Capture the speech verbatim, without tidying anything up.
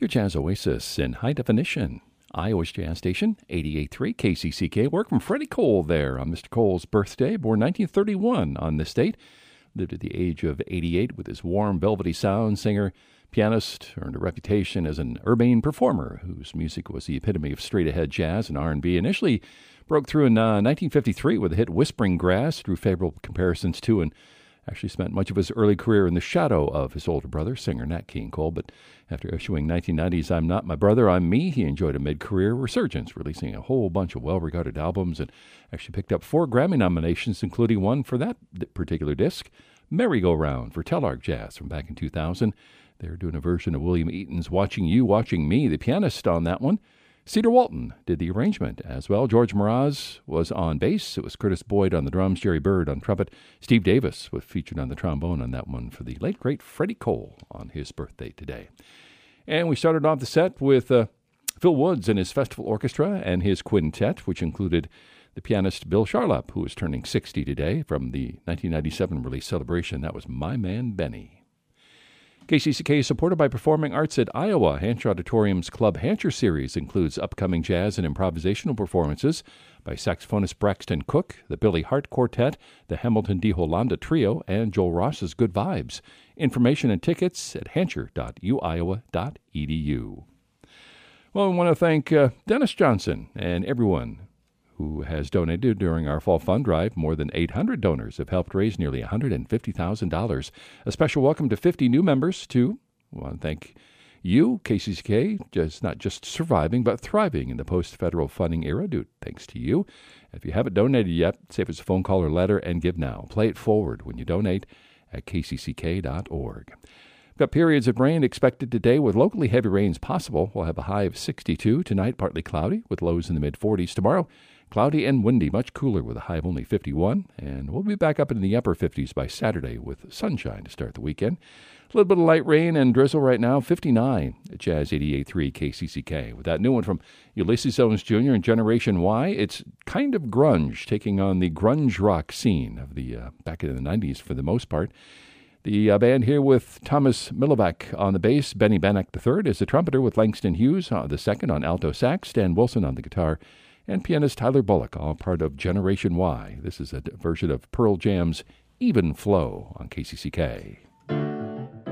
Your Jazz Oasis in high definition. Iowa's Jazz Station, eighty-eight point three K C C K. Work from Freddie Cole there on Mister Cole's birthday, born nineteen thirty-one on this date. Lived at the age of eighty-eight with his warm, velvety sound. Singer, pianist, earned a reputation as an urbane performer whose music was the epitome of straight-ahead jazz and R and B. Initially broke through in uh, nineteen fifty-three with the hit Whispering Grass, drew favorable comparisons to, and actually spent much of his early career in the shadow of his older brother, singer Nat King Cole. But after issuing nineteen ninety's I'm Not My Brother, I'm Me, he enjoyed a mid-career resurgence, releasing a whole bunch of well-regarded albums and actually picked up four Grammy nominations, including one for that particular disc, Merry-Go-Round for Telarc Jazz from back in two thousand. They're doing a version of William Eaton's Watching You, Watching Me, the pianist on that one. Cedar Walton did the arrangement as well. George Mraz was on bass. It was Curtis Boyd on the drums, Jerry Bird on trumpet. Steve Davis was featured on the trombone on that one for the late, great Freddie Cole on his birthday today. And we started off the set with uh, Phil Woods and his Festival Orchestra and his quintet, which included the pianist Bill Charlap, who is turning sixty today, from the nineteen ninety-seven release Celebration. That was My Man Benny. K C C K is supported by Performing Arts at Iowa. Hancher Auditorium's Club Hancher series includes upcoming jazz and improvisational performances by saxophonist Braxton Cook, the Billy Hart Quartet, the Hamilton D. Holanda Trio, and Joel Ross's Good Vibes. Information and tickets at hancher dot u iowa dot e d u. Well, we want to thank uh, Dennis Johnson and everyone who has donated during our fall fund drive. More than eight hundred donors have helped raise nearly one hundred fifty thousand dollars. A special welcome to fifty new members, too. We want to thank you, K C C K, just not just surviving, but thriving in the post-federal funding era, due thanks to you. If you haven't donated yet, save us a phone call or letter and give now. Play it forward when you donate at k c c k dot org. We've got periods of rain expected today with locally heavy rains possible. We'll have a high of sixty-two. Tonight, partly cloudy with lows in the mid-forties. Tomorrow, cloudy and windy, much cooler with a high of only fifty-one. And we'll be back up in the upper fifties by Saturday with sunshine to start the weekend. A little bit of light rain and drizzle right now, fifty-nine at Jazz eighty-eight point three K C C K. With that new one from Ulysses Owens Junior and Generation Y, it's kind of grunge, taking on the grunge rock scene of the uh, back in the nineties for the most part. The uh, band here with Thomas Milovac on the bass, Benny Bannock the third is the trumpeter with Langston Hughes uh, the second on alto sax, Stan Wilson on the guitar, and pianist Tyler Bullock, all part of Generation Y. This is a version of Pearl Jam's Even Flow on K C C K.